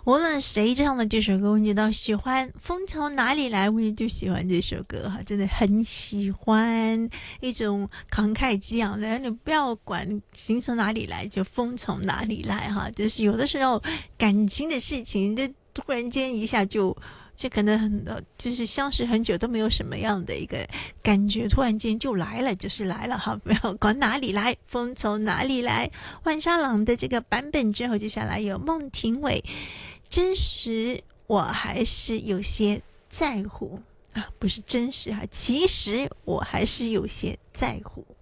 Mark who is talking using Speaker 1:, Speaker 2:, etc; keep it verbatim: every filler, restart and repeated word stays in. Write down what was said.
Speaker 1: 无论谁唱的这首歌，我觉得喜欢。风从哪里来，我也就喜欢这首歌哈，真的很喜欢，一种慷慨激昂的。你不要管心从哪里来，就风从哪里来哈。就是有的时候感情的事情，就突然间一下就。这可能很就是相识很久都没有什么样的一个感觉，突然间就来了，就是来了哈，不要管哪里来，风从哪里来。万沙朗的这个版本之后，接下来有孟庭苇，真实我还是有些在乎啊，不是真实哈，其实我还是有些在乎。